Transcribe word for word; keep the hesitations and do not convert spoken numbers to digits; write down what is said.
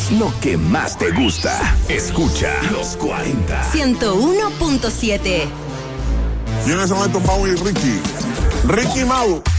lo que más te gusta. Escucha Los cuarenta. ciento uno punto siete. Y en ese momento Mau y Ricky. Ricky Mau.